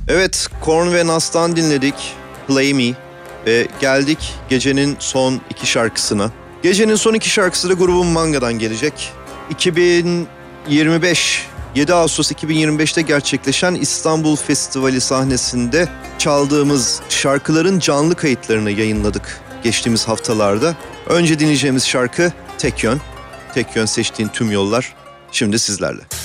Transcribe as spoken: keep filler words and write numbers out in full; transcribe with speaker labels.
Speaker 1: Evet, Korn ve Nas'tan dinledik Play Me ve geldik gecenin son iki şarkısına. Gecenin son iki şarkısı da grubun Manga'dan gelecek. iki bin yirmi beş, yedi Ağustos iki bin yirmi beşte gerçekleşen İstanbul Festivali sahnesinde çaldığımız şarkıların canlı kayıtlarını yayınladık geçtiğimiz haftalarda. Önce dinleyeceğimiz şarkı Tek Yön. Tek Yön seçtiğin tüm yollar şimdi sizlerle.